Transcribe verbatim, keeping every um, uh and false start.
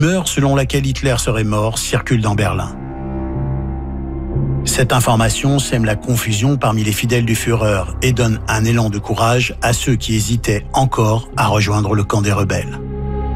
rumeur selon laquelle Hitler serait mort circule dans Berlin. Cette information sème la confusion parmi les fidèles du Führer et donne un élan de courage à ceux qui hésitaient encore à rejoindre le camp des rebelles.